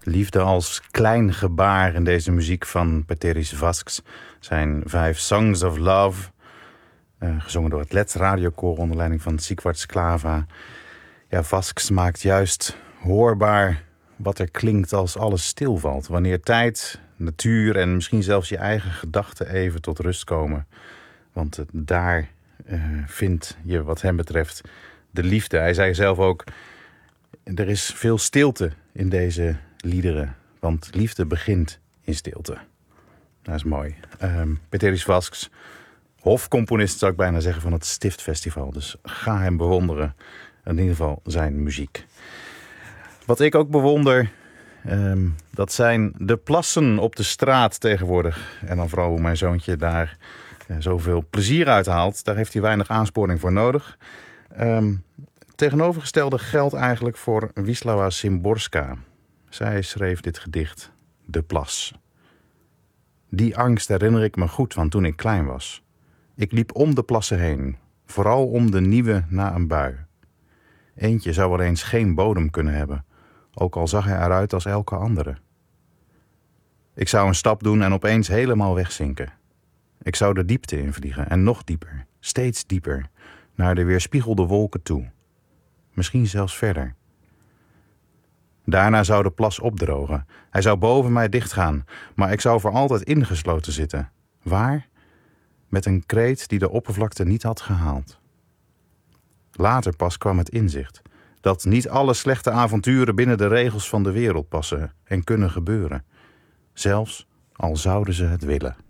Liefde als klein gebaar in deze muziek van Peteris Vasks. Zijn 5 Songs of Love, gezongen door het Let's Radiokoor onder leiding van Siegwart Sklava. Ja, Vasks maakt juist hoorbaar wat er klinkt als alles stilvalt. Wanneer tijd, natuur en misschien zelfs je eigen gedachten even tot rust komen. Want daar vind je wat hem betreft de liefde. Hij zei zelf ook, er is veel stilte in deze liederen. Want liefde begint in stilte. Dat is mooi. Peteris Vasks, hofcomponist zou ik bijna zeggen van het Stiftfestival. Dus ga hem bewonderen. In ieder geval zijn muziek. Wat ik ook bewonder, dat zijn de plassen op de straat tegenwoordig. En dan vooral hoe mijn zoontje daar zoveel plezier uit haalt. Daar heeft hij weinig aansporing voor nodig. Tegenovergestelde geldt eigenlijk voor Wisława Szymborska. Zij schreef dit gedicht, De Plas. Die angst herinner ik me goed van toen ik klein was. Ik liep om de plassen heen, vooral om de nieuwe na een bui. Eentje zou wel eens geen bodem kunnen hebben, ook al zag hij eruit als elke andere. Ik zou een stap doen en opeens helemaal wegzinken. Ik zou de diepte invliegen en nog dieper, steeds dieper, naar de weerspiegelde wolken toe. Misschien zelfs verder. Daarna zou de plas opdrogen. Hij zou boven mij dichtgaan, maar ik zou voor altijd ingesloten zitten. Waar? Met een kreet die de oppervlakte niet had gehaald. Later pas kwam het inzicht dat niet alle slechte avonturen binnen de regels van de wereld passen en kunnen gebeuren. Zelfs al zouden ze het willen.